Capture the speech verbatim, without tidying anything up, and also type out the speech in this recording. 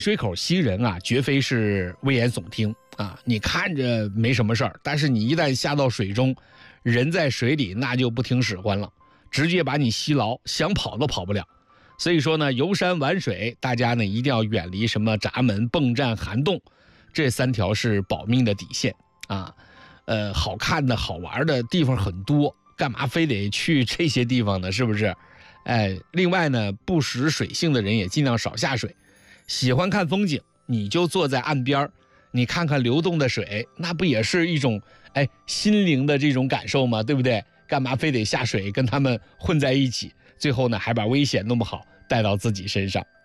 水口吸人啊，绝非是危言耸听啊！你看着没什么事儿，但是你一旦下到水中，人在水里那就不听使唤了，直接把你吸牢，想跑都跑不了。所以说呢，游山玩水，大家呢一定要远离什么闸门、泵站、涵洞，这三条是保命的底线啊。呃，好看的好玩的地方很多，干嘛非得去这些地方呢？是不是？哎，另外呢，不识水性的人也尽量少下水。喜欢看风景，你就坐在岸边，你看看流动的水，那不也是一种哎心灵的这种感受吗？对不对？干嘛非得下水跟他们混在一起？最后呢，还把危险弄不好带到自己身上。